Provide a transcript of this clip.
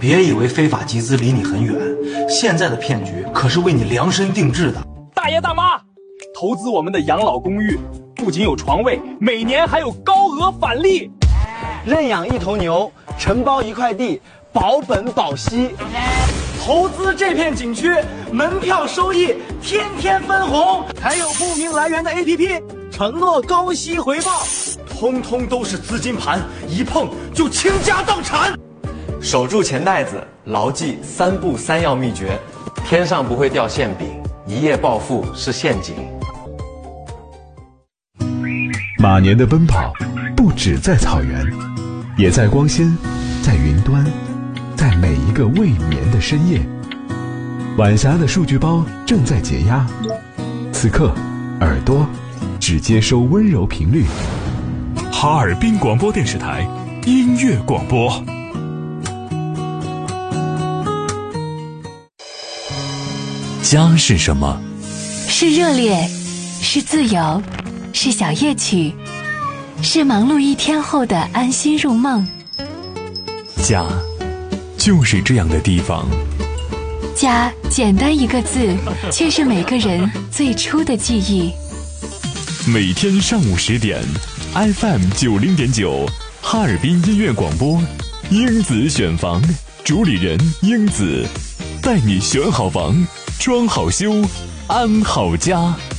别以为非法集资离你很远，现在的骗局可是为你量身定制的。 大爷大妈，投资我们的养老公寓，不仅有床位，每年还有高额返利。 认养一头牛，承包一块地，保本保息。 投资这片景区，门票收益天天分红，还有不明来源的 APP， 承诺高息回报，通通都是资金盘，一碰就倾家荡产。 守住钱袋子，牢记3不3要秘诀：天上不会掉馅饼，一夜暴富是陷阱。 马年的奔跑不只在草原，也在光纤，在云端，在每一个未眠的深夜。晚霞的数据包正在解压，此刻耳朵只接收温柔频率。 哈尔滨广播电视台音乐广播。家是什么？ 是热烈，是自由，是小夜曲，是忙碌一天后的安心入梦。 家就是这样的地方。 家简单一个字，却是每个人最初的记忆。 每天上午10点 FM 90.9哈尔滨音乐广播，英子选房，主理人英子，带你选好房，装好修，安好家。